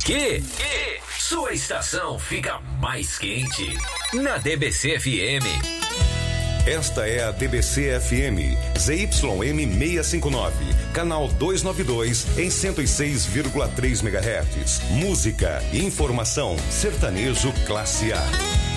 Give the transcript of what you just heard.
aqui, sua estação fica mais quente. Na DBC FM. Esta é a DBC FM, ZYM 659, canal 292 em 106,3 MHz. Música, informação, sertanejo classe A.